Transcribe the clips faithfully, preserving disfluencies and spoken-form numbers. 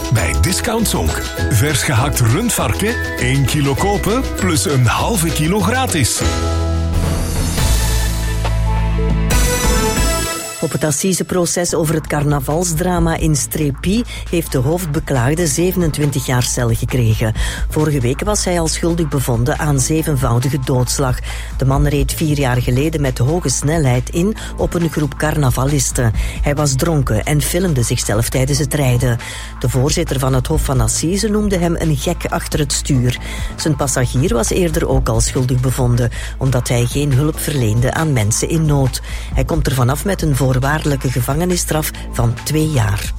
bij Discount Zonk. Vers gehakt rundvarken, één kilo kopen plus een halve kilo gratis. Op het assiseproces over het carnavalsdrama in Strépy heeft de hoofdbeklaagde zevenentwintig jaar cel gekregen. Vorige week was hij al schuldig bevonden aan zevenvoudige doodslag. De man reed vier jaar geleden met hoge snelheid in op een groep carnavalisten. Hij was dronken en filmde zichzelf tijdens het rijden. De voorzitter van het Hof van Assise noemde hem een gek achter het stuur. Zijn passagier was eerder ook al schuldig bevonden, omdat hij geen hulp verleende aan mensen in nood. Hij komt er vanaf met een voorwaardelijke gevangenisstraf van twee jaar.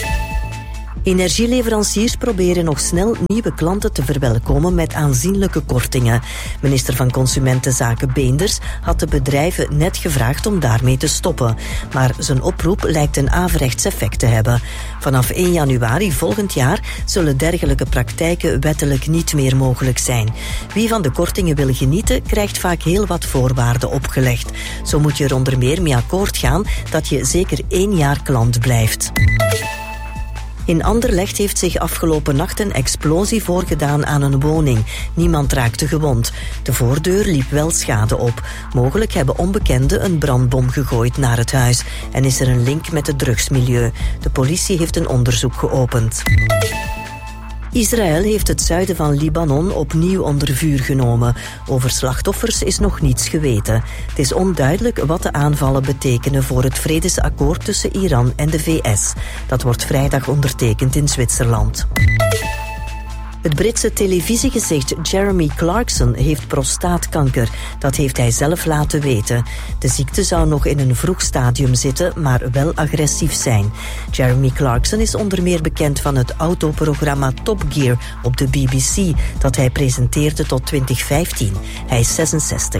Energieleveranciers proberen nog snel nieuwe klanten te verwelkomen met aanzienlijke kortingen. Minister van Consumentenzaken Beenders had de bedrijven net gevraagd om daarmee te stoppen. Maar zijn oproep lijkt een averechts effect te hebben. Vanaf één januari volgend jaar zullen dergelijke praktijken wettelijk niet meer mogelijk zijn. Wie van de kortingen wil genieten, krijgt vaak heel wat voorwaarden opgelegd. Zo moet je er onder meer mee akkoord gaan dat je zeker één jaar klant blijft. In Anderlecht heeft zich afgelopen nacht een explosie voorgedaan aan een woning. Niemand raakte gewond. De voordeur liep wel schade op. Mogelijk hebben onbekenden een brandbom gegooid naar het huis. En is er een link met het drugsmilieu. De politie heeft een onderzoek geopend. Israël heeft het zuiden van Libanon opnieuw onder vuur genomen. Over slachtoffers is nog niets geweten. Het is onduidelijk wat de aanvallen betekenen voor het vredesakkoord tussen Iran en de V S. Dat wordt vrijdag ondertekend in Zwitserland. Het Britse televisiegezicht Jeremy Clarkson heeft prostaatkanker. Dat heeft hij zelf laten weten. De ziekte zou nog in een vroeg stadium zitten, maar wel agressief zijn. Jeremy Clarkson is onder meer bekend van het autoprogramma Top Gear op de B B C, dat hij presenteerde tot twintig vijftien. Hij is zesenzestig.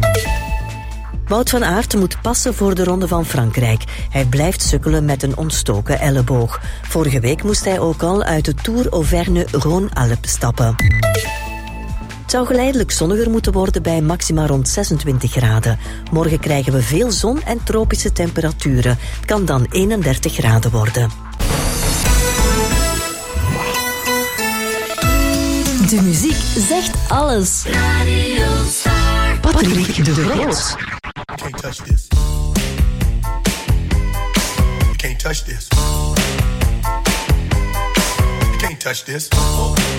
Wout van Aert moet passen voor de Ronde van Frankrijk. Hij blijft sukkelen met een ontstoken elleboog. Vorige week moest hij ook al uit de Tour Auvergne-Rhône-Alpes stappen. Het zou geleidelijk zonniger moeten worden bij maxima rond zesentwintig graden. Morgen krijgen we veel zon en tropische temperaturen. Het kan dan eenendertig graden worden. De muziek zegt alles. Radio Star. Patrick de Groot. You can't touch this. You can't touch this. You can't touch this.